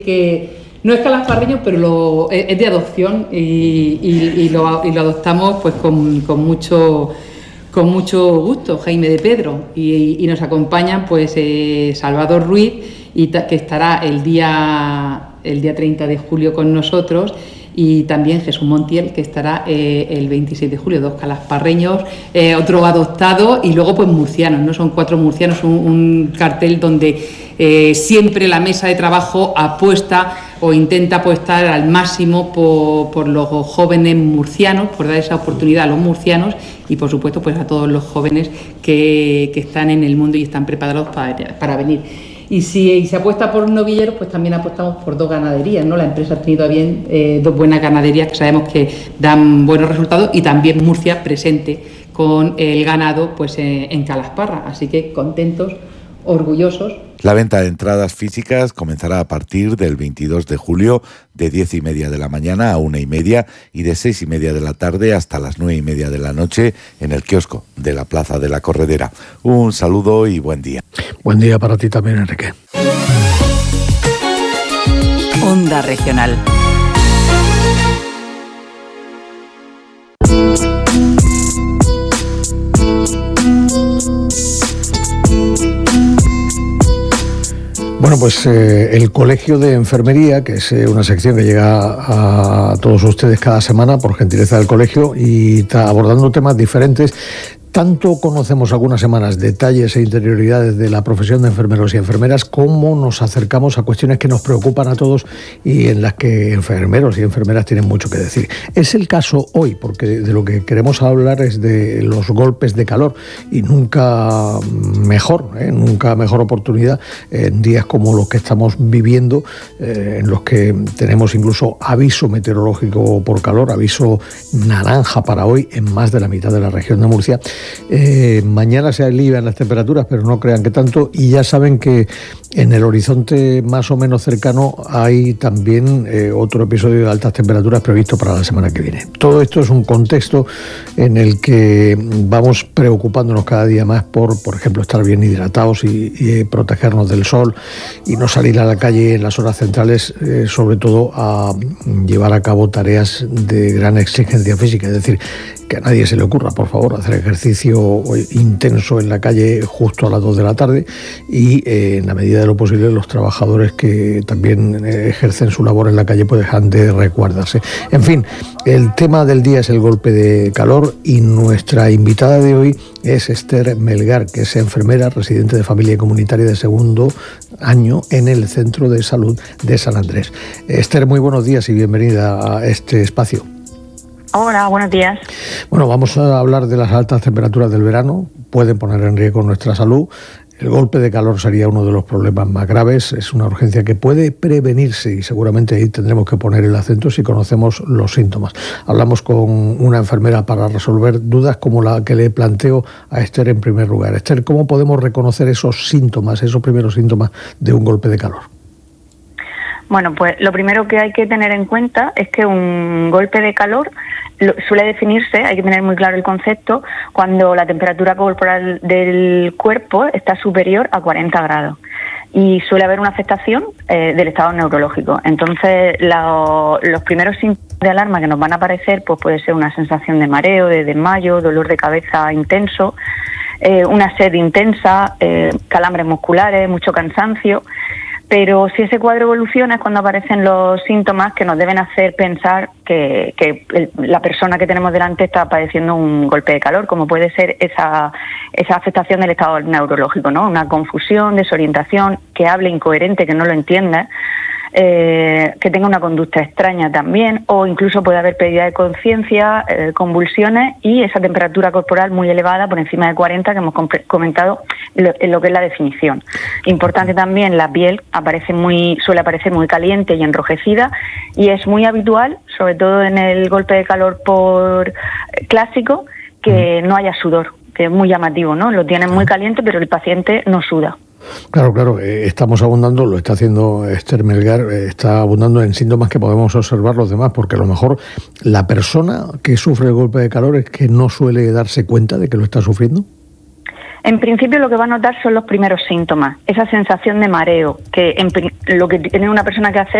que no es calasparreño, pero es de adopción y lo adoptamos pues con mucho gusto, Jaime de Pedro, y nos acompañan pues Salvador Ruiz, que estará el día 30 de julio con nosotros, y también Jesús Montiel, que estará el 26 de julio, 2 calasparreños, otro adoptado, y luego pues murcianos, ¿no? Son 4 murcianos, un cartel donde siempre la mesa de trabajo apuesta o intenta apostar al máximo por los jóvenes murcianos, por dar esa oportunidad a los murcianos y por supuesto pues a todos los jóvenes que están en el mundo y están preparados para venir. Y si se apuesta por novilleros, pues también apostamos por 2 ganaderías, ¿no? La empresa ha tenido a bien 2 buenas ganaderías que sabemos que dan buenos resultados, y también Murcia presente con el ganado pues en Calasparra. Así que contentos, orgullosos. La venta de entradas físicas comenzará a partir del 22 de julio de 10:30 de la mañana a 1:30 y de 6:30 de la tarde hasta las 9:30 de la noche en el kiosco de la Plaza de la Corredera. Un saludo y buen día. Buen día para ti también, Enrique. Onda Regional. Bueno, pues el Colegio de Enfermería, que es una sección que llega a todos ustedes cada semana por gentileza del colegio y está abordando temas diferentes. Tanto conocemos algunas semanas detalles e interioridades de la profesión de enfermeros y enfermeras, como nos acercamos a cuestiones que nos preocupan a todos y en las que enfermeros y enfermeras tienen mucho que decir. Es el caso hoy, porque de lo que queremos hablar es de los golpes de calor, y nunca mejor oportunidad en días como los que estamos viviendo, en los que tenemos incluso aviso meteorológico por calor, aviso naranja para hoy en más de la mitad de la región de Murcia. Mañana se alivian las temperaturas, pero no crean que tanto, y ya saben que en el horizonte más o menos cercano hay también otro episodio de altas temperaturas previsto para la semana que viene. Todo esto es un contexto en el que vamos preocupándonos cada día más por ejemplo, estar bien hidratados y protegernos del sol y no salir a la calle en las horas centrales, sobre todo a llevar a cabo tareas de gran exigencia física, es decir, que a nadie se le ocurra, por favor, hacer ejercicio intenso en la calle justo a las 2 de la tarde y, en la medida de lo posible, los trabajadores que también ejercen su labor en la calle pues dejan de resguardarse. En fin, el tema del día es el golpe de calor, y nuestra invitada de hoy es Esther Melgar, que es enfermera, residente de familia y comunitaria de 2º año en el Centro de Salud de San Andrés. Esther, muy buenos días y bienvenida a este espacio. Hola, buenos días. Bueno, vamos a hablar de las altas temperaturas del verano. Pueden poner en riesgo nuestra salud. El golpe de calor sería uno de los problemas más graves. Es una urgencia que puede prevenirse y seguramente ahí tendremos que poner el acento si conocemos los síntomas. Hablamos con una enfermera para resolver dudas como la que le planteo a Esther en primer lugar. Esther, ¿cómo podemos reconocer esos síntomas, esos primeros síntomas de un golpe de calor? Bueno, pues lo primero que hay que tener en cuenta es que un golpe de calor suele definirse, hay que tener muy claro el concepto, cuando la temperatura corporal del cuerpo está superior a 40 grados. Y suele haber una afectación del estado neurológico. Entonces, los primeros síntomas de alarma que nos van a aparecer pues puede ser una sensación de mareo, de desmayo, dolor de cabeza intenso, una sed intensa, calambres musculares, mucho cansancio. Pero si ese cuadro evoluciona es cuando aparecen los síntomas que nos deben hacer pensar que la persona que tenemos delante está padeciendo un golpe de calor, como puede ser esa afectación del estado neurológico, ¿no? Una confusión, desorientación, que hable incoherente, que no lo entienda, que tenga una conducta extraña también, o incluso puede haber pérdida de conciencia, convulsiones y esa temperatura corporal muy elevada, por encima de 40, que hemos comentado en lo que es la definición. Importante también, la piel suele aparecer muy caliente y enrojecida, y es muy habitual, sobre todo en el golpe de calor por clásico, que no haya sudor, que es muy llamativo, ¿no? Lo tienen muy caliente, pero el paciente no suda. Claro, estamos abundando, lo está haciendo Esther Melgar, está abundando en síntomas que podemos observar los demás, porque a lo mejor la persona que sufre el golpe de calor es que no suele darse cuenta de que lo está sufriendo. En principio lo que va a notar son los primeros síntomas, esa sensación de mareo, que lo que tiene una persona que hacer